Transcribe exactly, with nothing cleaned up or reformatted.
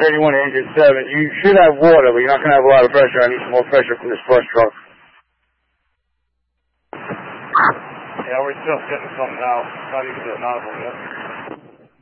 thirty-one to engine seven. You should have water, but you're not going to have a lot of pressure. I need some more pressure from this first truck. Yeah, we're just getting something out. Not even getting out of it yet.